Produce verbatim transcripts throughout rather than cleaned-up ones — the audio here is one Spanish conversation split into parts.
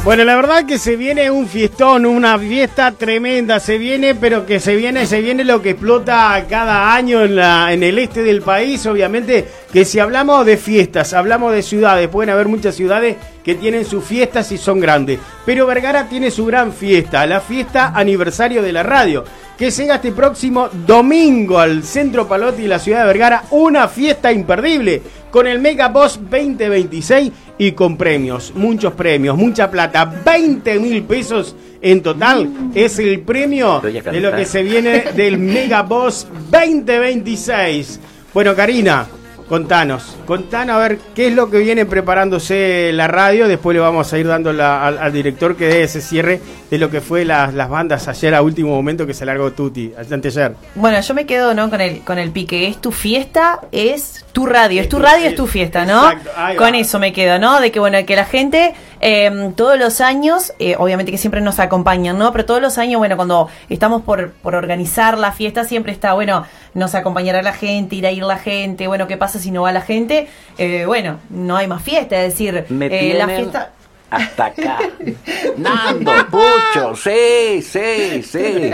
Bueno, la verdad que se viene un fiestón, una fiesta tremenda, se viene, pero que se viene, se viene lo que explota cada año en, la, en el este del país, obviamente, que si hablamos de fiestas, hablamos de ciudades, pueden haber muchas ciudades que tienen sus fiestas y son grandes, pero Vergara tiene su gran fiesta, la fiesta aniversario de la radio, que llega este próximo domingo al Centro Palotti de la ciudad de Vergara, una fiesta imperdible, con el Mega Boss veinte veintiséis y con premios, muchos premios, mucha plata, veinte mil pesos en total, es el premio de lo que se viene del Mega Boss veinte veintiséis. Bueno, Karina, contanos, contanos a ver qué es lo que viene preparándose la radio, después le vamos a ir dando la, al, al director que dé ese cierre de lo que fue las, las bandas ayer a último momento que se largó Tuti, anteayer. Bueno, yo me quedo no con el con el pique, es tu fiesta, es tu radio, es tu radio, es tu fiesta, ¿no? Exacto, con eso me quedo, ¿no? De que bueno, que la gente eh, todos los años, eh, obviamente que siempre nos acompañan, ¿no? Pero todos los años, bueno, cuando estamos por, por organizar la fiesta, siempre está, bueno, nos acompañará la gente, irá a ir la gente, bueno, ¿qué pasa si no va la gente? Eh, bueno, no hay más fiesta, es decir, eh, la fiesta... Hasta acá. Nando, Pucho, sí, sí, sí.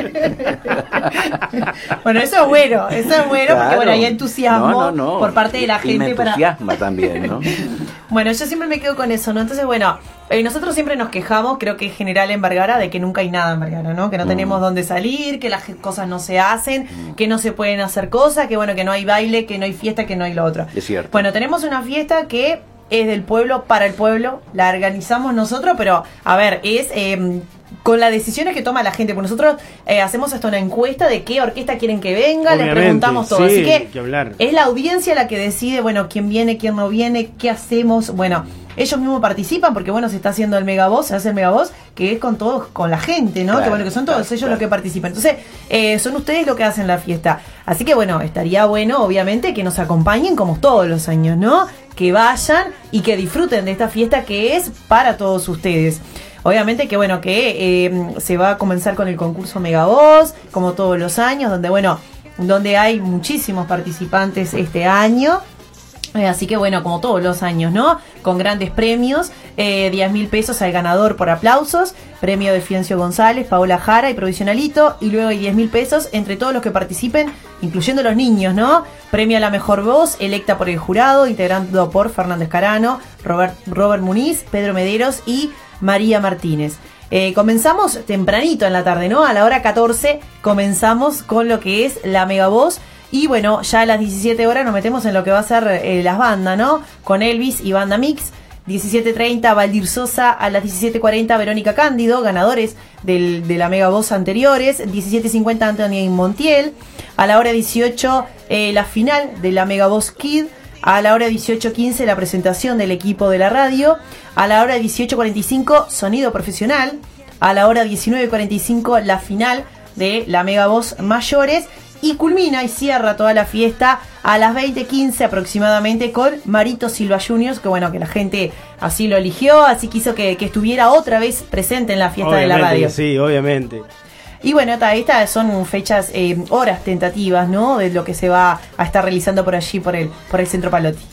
Bueno, eso es bueno, eso es bueno, claro. Porque bueno, hay entusiasmo no, no, no. por parte de la y, gente. Y me entusiasma para... también, ¿no? Bueno, yo siempre me quedo con eso, ¿no? Entonces, bueno, eh, nosotros siempre nos quejamos, creo que en general en Vergara, de que nunca hay nada en Vergara, ¿no? Que no mm. tenemos dónde salir, que las cosas no se hacen, mm. que no se pueden hacer cosas, que bueno, que no hay baile, que no hay fiesta, que no hay lo otro. Es cierto. Bueno, tenemos una fiesta que es del pueblo para el pueblo, la organizamos nosotros, pero a ver, es eh, con las decisiones que toma la gente, porque nosotros eh, hacemos hasta una encuesta de qué orquesta quieren que venga, obviamente, les preguntamos todo, sí, así que, que hablar. Es la audiencia la que decide, bueno, quién viene, quién no viene, qué hacemos, bueno, ellos mismos participan porque bueno, se está haciendo el Megavoz, se hace el Megavoz, que es con todos, con la gente, ¿no? Claro, que bueno, que son todos claro, ellos claro. los que participan. Entonces, eh, son ustedes los que hacen la fiesta. Así que bueno, estaría bueno, obviamente, que nos acompañen como todos los años, ¿no? Que vayan y que disfruten de esta fiesta que es para todos ustedes. Obviamente que bueno, que eh, se va a comenzar con el concurso Megavoz, como todos los años, donde bueno, donde hay muchísimos participantes este año. Eh, así que bueno, como todos los años, ¿no? Con grandes premios, eh, diez mil pesos al ganador por aplausos, premio de Fiancio González, Paola Jara y Provisionalito, y luego hay diez mil pesos entre todos los que participen, incluyendo los niños, ¿no? Premio a la mejor voz, electa por el jurado, integrado por Fernández Carano, Robert, Robert Muniz, Pedro Mederos y María Martínez. Eh, comenzamos tempranito en la tarde, ¿no? A la hora catorce comenzamos con lo que es la Megavoz. Y bueno, ya a las diecisiete horas nos metemos en lo que va a ser eh, las bandas, ¿no? Con Elvis y Banda Mix. diecisiete treinta Valdir Sosa, a las diecisiete cuarenta Verónica Cándido, ganadores del, de la Megavoz anteriores. diecisiete cincuenta Anthony Montiel. A la hora dieciocho eh, la final de la Megavoz Kid. A la hora dieciocho quince la presentación del equipo de la radio. A la hora dieciocho cuarenta y cinco sonido profesional. A la hora diecinueve cuarenta y cinco la final de la Megavoz mayores. Y culmina y cierra toda la fiesta a las veinte quince aproximadamente con Marito Silva Juniors, que bueno, que la gente así lo eligió, así quiso que, que estuviera otra vez presente en la fiesta obviamente, de la radio. Sí, obviamente. Y bueno, estas son fechas, eh, horas tentativas, ¿no? De lo que se va a estar realizando por allí, por el, por el Centro Palotti.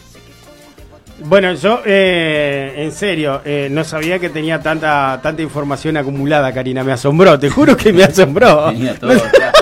Bueno, yo, eh, en serio, eh, no sabía que tenía tanta tanta información acumulada, Karina. Me asombró, te juro que me asombró. Tenía todo,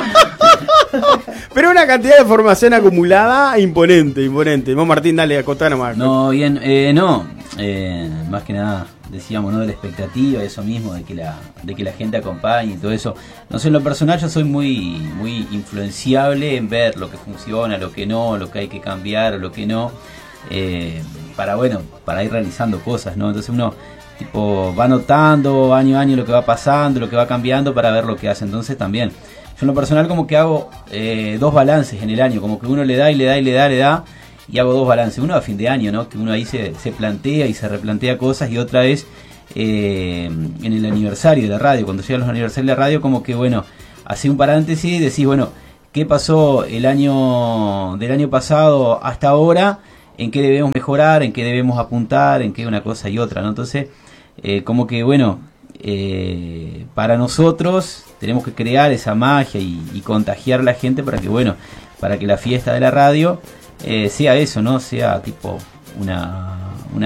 Pero una cantidad de información acumulada imponente, imponente. Vos, Martín, dale, acotá nomás. No, bien, eh, no. Eh, más que nada, decíamos, ¿no? De la expectativa, eso mismo, de que la de que la gente acompañe y todo eso. No sé, en lo personal yo soy muy muy influenciable en ver lo que funciona, lo que no, lo que hay que cambiar, lo que no. Eh, para, bueno, para ir realizando cosas, ¿no? Entonces uno tipo va notando año a año lo que va pasando, lo que va cambiando para ver lo que hace. Entonces también yo en lo personal como que hago eh, dos balances en el año, como que uno le da y le da y le da, le da, y hago dos balances. Uno a fin de año, ¿no? Que uno ahí se, se plantea y se replantea cosas, y otra vez eh, en el aniversario de la radio, cuando llegan los aniversarios de la radio, como que bueno, hace un paréntesis y decís, bueno, ¿qué pasó el año del año pasado hasta ahora? ¿En qué debemos mejorar? ¿En qué debemos apuntar? ¿En qué una cosa y otra, ¿no? Entonces, eh, como que bueno, eh, para nosotros tenemos que crear esa magia y, y contagiar a la gente para que, bueno, para que la fiesta de la radio eh, sea eso, ¿no? Sea tipo una